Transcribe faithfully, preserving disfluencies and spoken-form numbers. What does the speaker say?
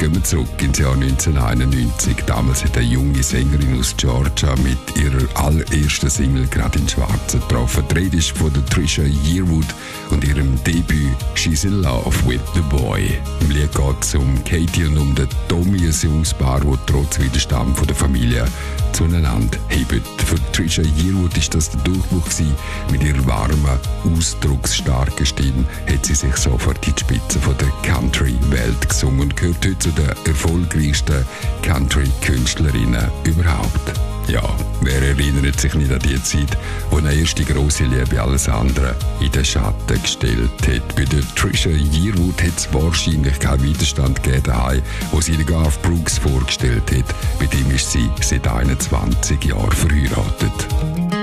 gehen wir zurück ins Jahr neunzehnhunderteinundneunzig. Damals hat eine junge Sängerin aus Georgia mit ihrer allerersten Single gerade in Schwarzen getroffen. Die Rede ist von der Trisha Yearwood und ihrem Debüt «She's in Love with the Boy». Im Lied geht es um Katie und um den Tommy, ein junges Paar, das trotz Widerstand von der Familie zueinander hebt. Für Trisha Yearwood war das der Durchbruch gewesen. Mit ihrer warmen, ausdrucksstarken Stimme hat sie sich sofort in die Spitze von der Country-Welt gesungen und gehört heute zu den erfolgreichsten Country-Künstlerinnen überhaupt. Ja, wer erinnert sich nicht an die Zeit, wo eine erste grosse Liebe alles andere in den Schatten gestellt hat. Bei der Trisha Yearwood hat es wahrscheinlich keinen Widerstand gegeben daheim, wo sie Garth Brooks vorgestellt hat. Bei dem ist sie seit einundzwanzig Jahren verheiratet.